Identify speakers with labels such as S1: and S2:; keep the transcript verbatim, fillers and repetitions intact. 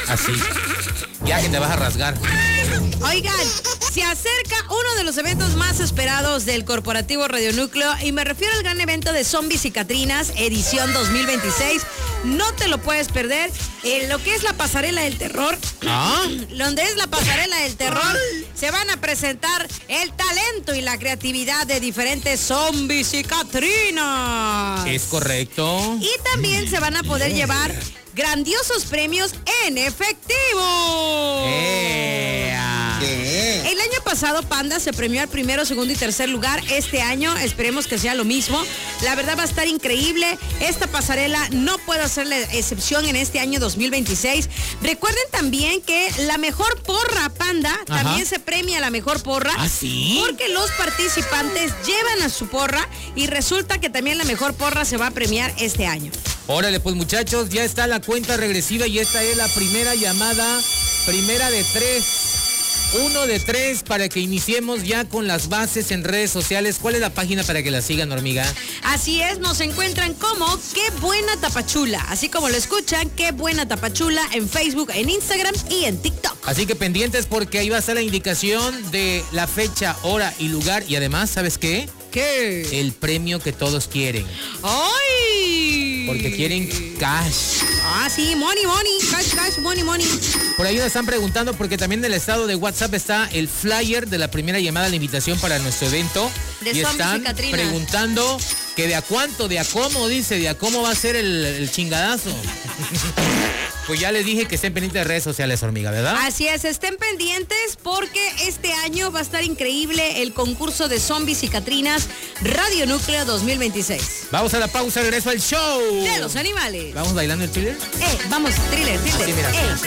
S1: Así. Ya que te vas a rasgar.
S2: Oigan, se acerca uno de los eventos más esperados del Corporativo Radio Núcleo y me refiero al gran evento de Zombies y Catrinas, edición dos mil veintiséis. No te lo puedes perder. En lo que es la pasarela del terror,
S1: ¿Ah?
S2: donde es la pasarela del terror, se van a presentar el talento y la creatividad de diferentes Zombies y Catrinas.
S1: Es correcto.
S2: Y también se van a poder llevar grandiosos premios en efectivo.
S1: ¡Ea!
S2: El año pasado Panda se premió al primero, segundo y tercer lugar. Este año esperemos que sea lo mismo. La verdad va a estar increíble. Esta pasarela no puede hacer la excepción en este año dos mil veintiséis. Recuerden también que la mejor porra Panda,
S1: Ajá,
S2: también se premia la mejor porra.
S1: ¿Ah, sí?
S2: Porque los participantes llevan a su porra y resulta que también la mejor porra se va a premiar este año.
S1: Órale, pues muchachos, ya está la cuenta regresiva y esta es la primera llamada, primera de tres. Uno de tres para que iniciemos ya con las bases en redes sociales. ¿Cuál es la página para que la sigan, hormiga?
S2: Así es, nos encuentran como Qué Buena Tapachula. Así como lo escuchan, Qué Buena Tapachula en Facebook, en Instagram y en TikTok.
S1: Así que pendientes porque ahí va a estar la indicación de la fecha, hora y lugar. Y además, ¿sabes qué?
S2: ¿Qué?
S1: El premio que todos quieren.
S2: ¡Ay!
S1: Porque quieren cash.
S2: Ah, sí, money, money, cash, cash, money, money.
S1: Por ahí nos están preguntando porque también en el estado de WhatsApp está el flyer de la primera llamada a la invitación para nuestro evento.
S2: De
S1: y
S2: Zombies
S1: están
S2: y Catrinas.
S1: preguntando que de a cuánto, de a cómo, dice, de a cómo va a ser el, el chingadazo. Pues ya les dije que estén pendientes de redes sociales, hormiga, ¿verdad?
S2: Así es, estén pendientes porque este año va a estar increíble el concurso de Zombies y Catrinas Radio Núcleo dos mil veintiséis.
S1: Vamos a la pausa, regreso al show
S2: De los animales.
S1: ¿Vamos bailando el thriller?
S2: Eh, vamos, thriller, thriller.
S1: Así, mira.
S2: Eh.